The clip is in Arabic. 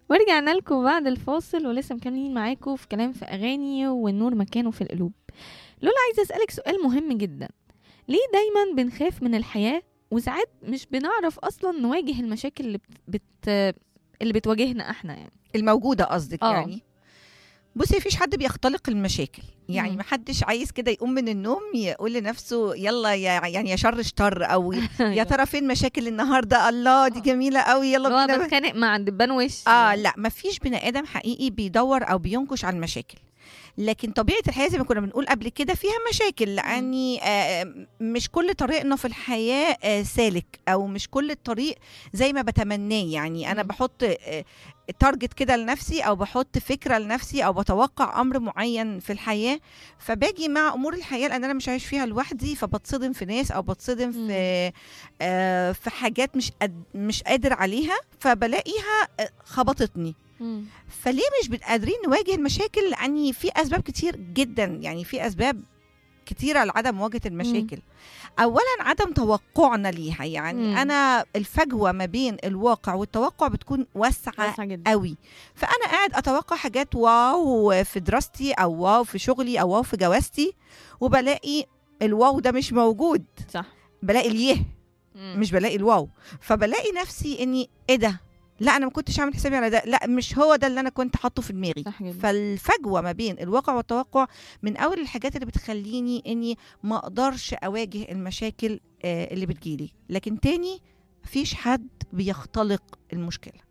ورجعنا لكم بعد الفاصل ولسه مكملين معاكم في كلام في أغاني والنور مكانه في القلوب. لولا عايزة أسألك سؤال مهم جدا، ليه دايما بنخاف من الحياة وساعات مش بنعرف أصلا نواجه المشاكل اللي بتواجهنا احنا يعني؟ الموجودة قصدك يعني. بصي مفيش حد بيختلق المشاكل، يعني مم. محدش عايز كده يقوم من النوم يقول لنفسه يلا يا شر شطر، او يا ترى فين مشاكل النهارده، الله دي جميله قوي يلا لو بينا. بتخانق مع دبان وش لا مفيش بني ادم حقيقي بيدور او بينكش على المشاكل، لكن طبيعه الحياه زي ما كنا بنقول قبل كده فيها مشاكل، يعني مش كل طريقنا في الحياه سالك، او مش كل الطريق زي ما بتمناه. يعني انا مم. بحط تارجت كده لنفسي، او بحط فكره لنفسي، او بتوقع امر معين في الحياه، فباجي مع امور الحياه لان انا مش عايش فيها لوحدي، فبتصدم في ناس، او بتصدم في حاجات مش قادر عليها، فبلاقيها خبطتني. مم. فليه مش قادرين نواجه المشاكل؟ لان في اسباب كتير جدا، يعني في اسباب كتيرة لعدم مواجهة المشاكل. أولا عدم توقعنا ليها، يعني أنا الفجوة ما بين الواقع والتوقع بتكون واسعة جدا قوي، فأنا قاعد أتوقع حاجات واو في دراستي، أو واو في شغلي، أو واو في جوازتي، وبلاقي الواو ده مش موجود، صح. بلاقي اليه مش بلاقي الواو، فبلاقي نفسي إني إيه ده، لا انا ما كنتش عامل حسابي على ده، لا مش هو ده اللي انا كنت حاطه في دماغي. فالفجوه ما بين الواقع والتوقع من اول الحاجات اللي بتخليني اني ما اقدرش اواجه المشاكل اللي بتجيلي. لكن تاني، مفيش حد بيختلق المشكله.